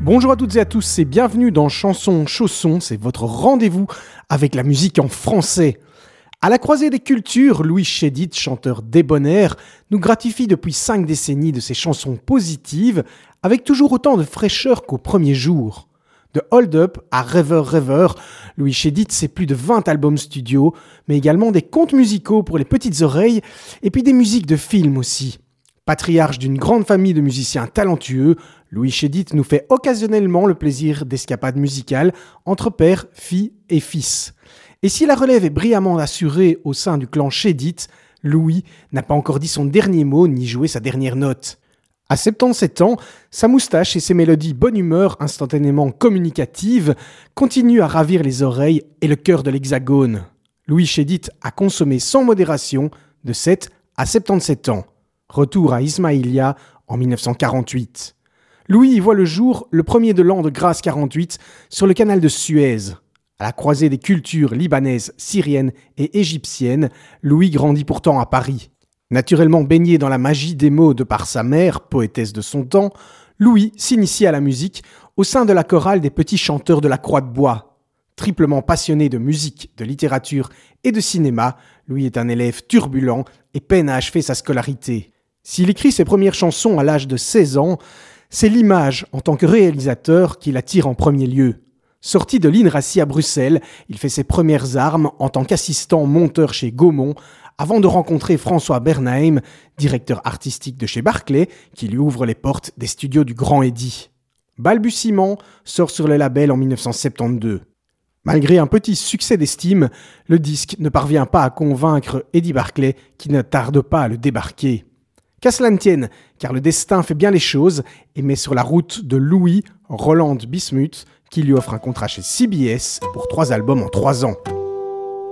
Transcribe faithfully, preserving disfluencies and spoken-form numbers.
Bonjour à toutes et à tous et bienvenue dans Chanson Chausson, c'est votre rendez-vous avec la musique en français. À la croisée des cultures, Louis Chédid, chanteur débonnaire, nous gratifie depuis cinq décennies de ses chansons positives, avec toujours autant de fraîcheur qu'au premier jour. De Hold Up à Rêveur Rêveur, Louis Chédid, c'est plus de vingt albums studio, mais également des contes musicaux pour les petites oreilles, et puis des musiques de films aussi. Patriarche d'une grande famille de musiciens talentueux, Louis Chédid nous fait occasionnellement le plaisir d'escapades musicales entre père, fille et fils. Et si la relève est brillamment assurée au sein du clan Chédid, Louis n'a pas encore dit son dernier mot ni joué sa dernière note. À soixante-dix-sept ans, sa moustache et ses mélodies bonne humeur instantanément communicatives continuent à ravir les oreilles et le cœur de l'Hexagone. Louis Chédid a consommé sans modération de sept à soixante-dix-sept ans. Retour à Ismaïlia en dix-neuf cent quarante-huit. Louis y voit le jour le premier de l'an de grâce quarante-huit sur le canal de Suez. À la croisée des cultures libanaises, syriennes et égyptiennes, Louis grandit pourtant à Paris. Naturellement baigné dans la magie des mots de par sa mère, poétesse de son temps, Louis s'initie à la musique au sein de la chorale des petits chanteurs de la Croix de Bois. Triplement passionné de musique, de littérature et de cinéma, Louis est un élève turbulent et peine à achever sa scolarité. S'il écrit ses premières chansons à l'âge de seize ans, c'est l'image en tant que réalisateur qui l'attire en premier lieu. Sorti de l'I N R A C I à Bruxelles, il fait ses premières armes en tant qu'assistant monteur chez Gaumont, avant de rencontrer François Bernheim, directeur artistique de chez Barclay, qui lui ouvre les portes des studios du Grand Eddy. Balbutiement sort sur le label en dix-neuf cent soixante-douze. Malgré un petit succès d'estime, le disque ne parvient pas à convaincre Eddy Barclay qui ne tarde pas à le débarquer. Qu'à cela ne tienne, car le destin fait bien les choses et met sur la route de Louis Roland Bismuth qui lui offre un contrat chez C B S pour trois albums en trois ans.